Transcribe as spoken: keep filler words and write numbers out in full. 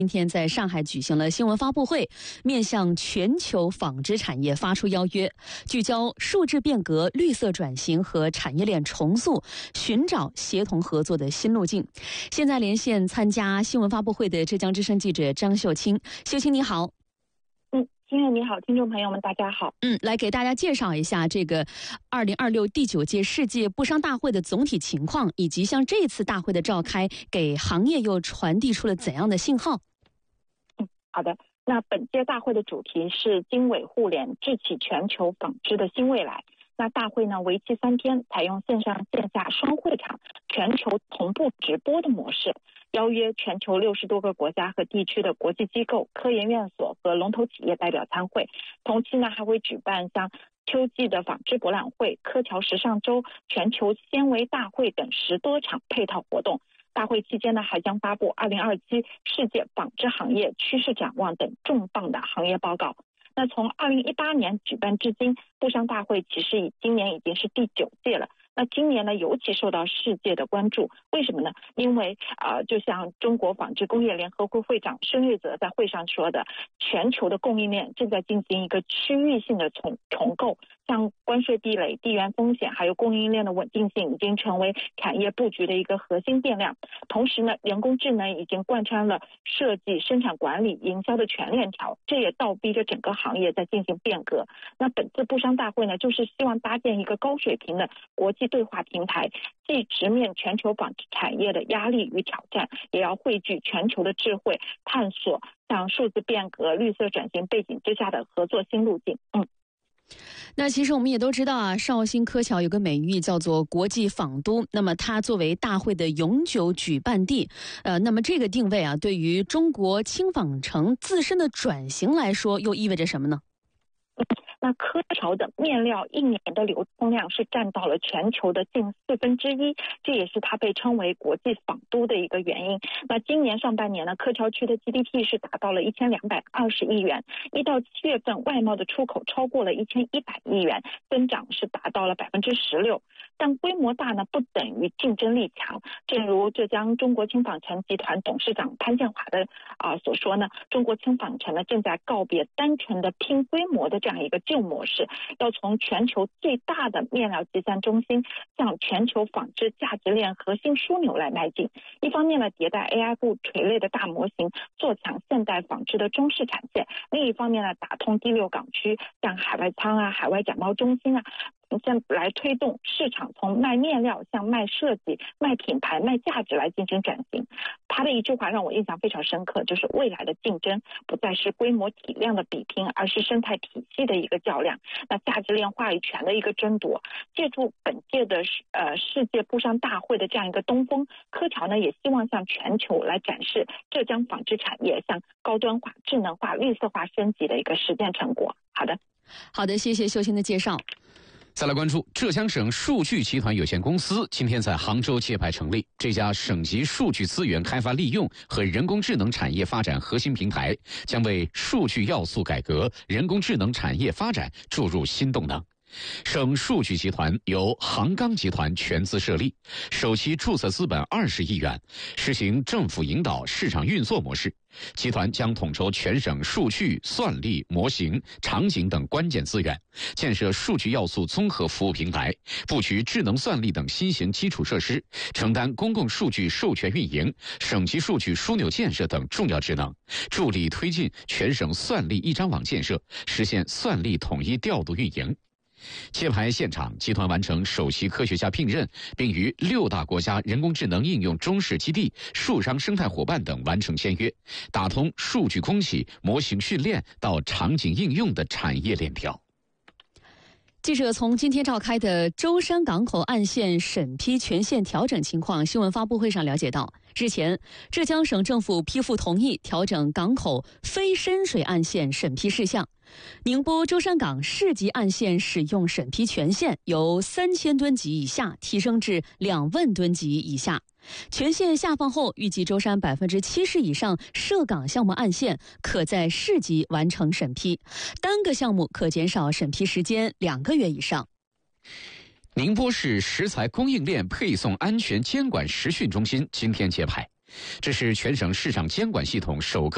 今天在上海举行了新闻发布会，面向全球纺织产业发出邀约，聚焦数字变革、绿色转型和产业链重塑，寻找协同合作的新路径。现在连线参加新闻发布会的浙江之声记者张秀清，秀清你好。 嗯，听友你好，听众朋友们大家好。 嗯，来给大家介绍一下这个二零二六第九届世界布商大会的总体情况，以及像这次大会的召开，给行业又传递出了怎样的信号？ 嗯，好的。那本届大会的主题是经纬互联，智启全球纺织的新未来。那大会呢为期三天，采用线上线下双会场、全球同步直播的模式，邀约全球六十多个国家和地区的国际机构、科研院所和龙头企业代表参会。同期呢还会举办像秋季的纺织博览会、柯桥时尚周、全球纤维大会等十多场配套活动。大会期间呢，还将发布二零二七世界纺织行业趋势展望等重磅的行业报告。那从二零一八年举办至今，布商大会其实已今年已经是第九届了。那今年呢，尤其受到世界的关注，为什么呢？因为啊、呃，就像中国纺织工业联合会会长申瑞泽在会上说的，全球的供应链正在进行一个区域性的重重构，像关税壁垒、地缘风险，还有供应链的稳定性，已经成为产业布局的一个核心变量。同时呢，人工智能已经贯穿了设计、生产管理、营销的全链条，这也倒逼着整个行业在进行变革。那本次布商大会呢，就是希望搭建一个高水平的国际对话平台，既直面全球纺织产业的压力与挑战，也要汇聚全球的智慧，探索像数字变革、绿色转型背景之下的合作新路径。嗯。 那其实我们也都知道啊，绍兴柯桥有个美誉叫做国际纺都，那么它作为大会的永久举办地，呃，那么这个定位啊，对于中国轻纺城自身的转型来说，又意味着什么呢？ 那柯桥的面料一年的流通量是占到了全球的近四分之一，这也是它被称为国际纺都的一个原因。那今年上半年呢，柯桥区的 G D P 是达到了一千两百二十亿元，一到七月份外贸的出口超过了一千一百亿元，增长是达到了百分之十六。但规模大呢，不等于竞争力强。正如浙江中国轻纺城集团董事长潘建华的啊、呃、所说呢，中国轻纺城呢正在告别单纯的拼规模的这样一个旧模式，要从全球最大的面料集散中心向全球纺织价值链核心枢纽来迈进。一方面呢，迭代 A I 部垂类的大模型，做强现代纺织的中式产线；另一方面呢，打通第六港区，像海外仓啊、海外展贸中心啊，像来推动市场从卖面料向卖设计、卖品牌、卖价值来进行转型。他的一句话让我印象非常深刻，就是未来的竞争不再是规模体量的比拼，而是生态体系的一个较量，那价值链话语权的一个争夺。借助本届的呃世界布商大会的这样一个东风，柯桥呢也希望向全球来展示浙江纺织产业向高端化、智能化、绿色化升级的一个实践成果。好的， 好的，谢谢秀清的介绍。 再来关注浙江省数据集团有限公司今天在杭州揭牌成立。这家省级数据资源开发利用和人工智能产业发展核心平台，将为数据要素改革、人工智能产业发展注入新动能。省数据集团由杭钢集团全资设立，首期注册资本二十亿元，实行政府引导市场运作模式。集团将统筹全省数据、算力、模型、场景等关键资源，建设数据要素综合服务平台，布局智能算力等新型基础设施，承担公共数据授权运营、省级数据枢纽建设等重要职能，助力推进全省算力一张网建设，实现算力统一调度运营。揭牌现场，集团完成首席科学家聘任，并与六大国家人工智能应用中试基地、数商生态伙伴等完成签约，打通数据供给、模型训练到场景应用的产业链条。 记者从今天召开的舟山港口岸线审批权限调整情况新闻发布会上了解到，日前，浙江省政府批复同意调整港口非深水岸线审批事项。宁波舟山港市级岸线使用审批权限由三千吨级以下提升至两万吨级以下。权限下放后，预计舟山百分之七十以上涉港项目岸线可在市级完成审批，单个项目可减少审批时间两个月以上。 宁波市食材供应链配送安全监管实训中心今天揭牌，这是全省市场监管系统首个